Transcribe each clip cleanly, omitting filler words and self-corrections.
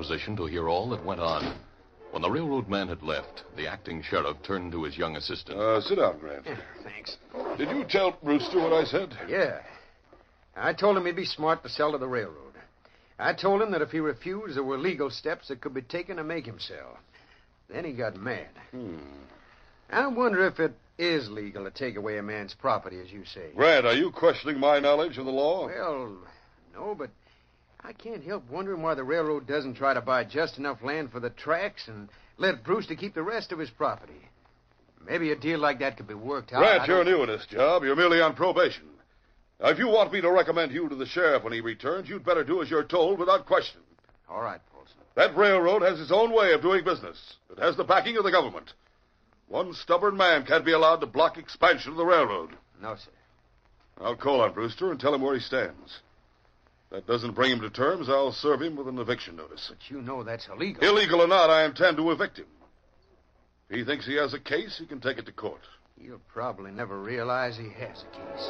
position to hear all that went on. When the railroad man had left, the acting sheriff turned to his young assistant. Sit down, Grant. Thanks. Did you tell Brewster what I said? Yeah. I told him he'd be smart to sell to the railroad. I told him that if he refused, there were legal steps that could be taken to make him sell. Then he got mad. I wonder if it is legal to take away a man's property, as you say. Grant, are you questioning my knowledge of the law? Well, no, but I can't help wondering why the railroad doesn't try to buy just enough land for the tracks and let Brewster keep the rest of his property. Maybe a deal like that could be worked out. Grant, you're new in this job. You're merely on probation. Now, if you want me to recommend you to the sheriff when he returns, you'd better do as you're told without question. All right, Paulson. That railroad has its own way of doing business. It has the backing of the government. One stubborn man can't be allowed to block expansion of the railroad. No, sir. I'll call on Brewster and tell him where he stands. If that doesn't bring him to terms, I'll serve him with an eviction notice. But you know that's illegal. Illegal or not, I intend to evict him. If he thinks he has a case, he can take it to court. He'll probably never realize he has a case.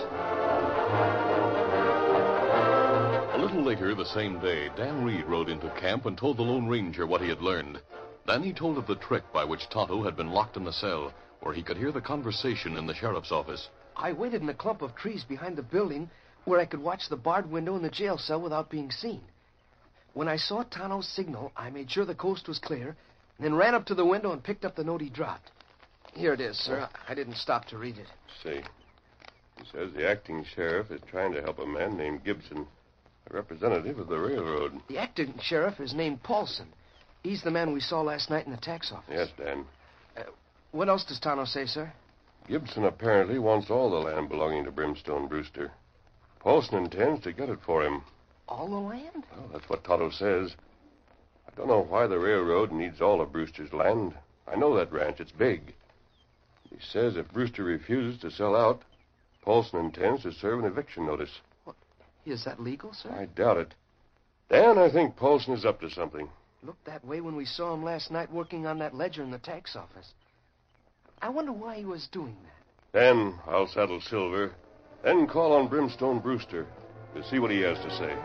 A little later the same day, Dan Reed rode into camp and told the Lone Ranger what he had learned. Then he told of the trick by which Tonto had been locked in the cell, where he could hear the conversation in the sheriff's office. I waited in a clump of trees behind the building where I could watch the barred window in the jail cell without being seen. When I saw Tonto's signal, I made sure the coast was clear, then ran up to the window and picked up the note he dropped. Here it is, sir. I didn't stop to read it. See. It says the acting sheriff is trying to help a man named Gibson, a representative of the railroad. The acting sheriff is named Paulson. He's the man we saw last night in the tax office. Yes, Dan. What else does Tonto say, sir? Gibson apparently wants all the land belonging to Brimstone Brewster. Paulson intends to get it for him. All the land? Well, that's what Tonto says. I don't know why the railroad needs all of Brewster's land. I know that ranch. It's big. He says if Brewster refuses to sell out, Paulson intends to serve an eviction notice. What? Is that legal, sir? I doubt it. Dan, I think Paulson is up to something. Looked that way when we saw him last night working on that ledger in the tax office. I wonder why he was doing that. Then I'll saddle Silver, then call on Brimstone Brewster to see what he has to say.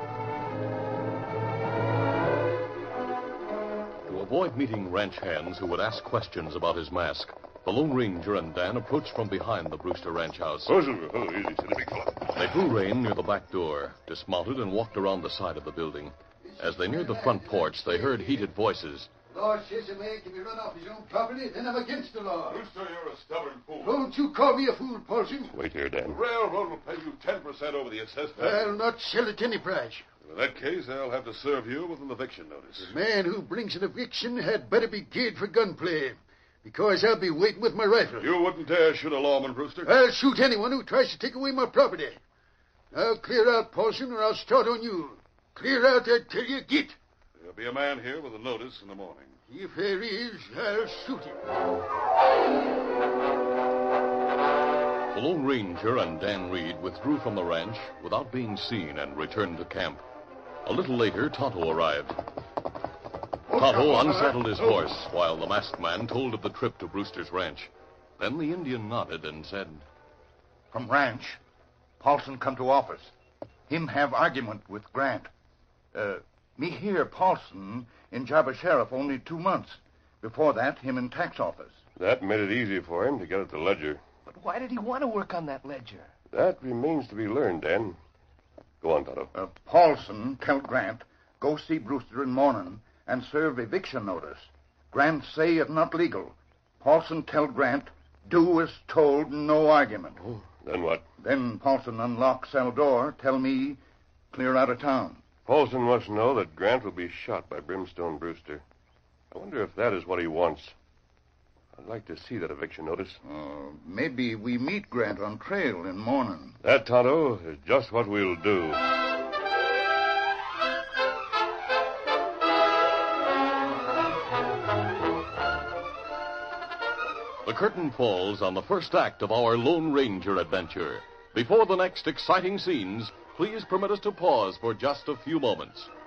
To avoid meeting ranch hands who would ask questions about his mask, the Lone Ranger and Dan approached from behind the Brewster ranch house. Oh, Silver. Oh, easy, steady, big fella. They drew rein near the back door, dismounted, and walked around the side of the building. As they neared the front porch, they heard heated voices. Law says a man can be run off his own property, then I'm against the law. Brewster, you're a stubborn fool. Don't you call me a fool, Paulson. Wait here, Dan. The railroad will pay you 10% over the assessment. I'll not sell at any price. In that case, I'll have to serve you with an eviction notice. The man who brings an eviction had better be geared for gunplay, because I'll be waiting with my rifle. You wouldn't dare shoot a lawman, Brewster. I'll shoot anyone who tries to take away my property. Now clear out, Paulson, or I'll start on you. Clear out, I tell you, get. There'll be a man here with a notice in the morning. If there is, I'll shoot him. The Lone Ranger and Dan Reed withdrew from the ranch without being seen and returned to camp. A little later, Tonto arrived. Tonto unsaddled his horse while the masked man told of the trip to Brewster's ranch. Then the Indian nodded and said, From ranch, Paulson come to office. Him have argument with Grant. Me hear Paulson in job of sheriff only 2 months. Before that, him in tax office. That made it easy for him to get at the ledger. But why did he want to work on that ledger? That remains to be learned, Dan. Go on, Tonto. Paulson tell Grant, go see Brewster in morning and serve eviction notice. Grant say it not legal. Paulson tell Grant, do as told, no argument. Oh, then what? Then Paulson unlock cell door, tell me, clear out of town. Paulson must know that Grant will be shot by Brimstone Brewster. I wonder if that is what he wants. I'd like to see that eviction notice. Maybe we meet Grant on trail in morning. That, Tonto, is just what we'll do. The curtain falls on the first act of our Lone Ranger adventure. Before the next exciting scenes, please permit us to pause for just a few moments.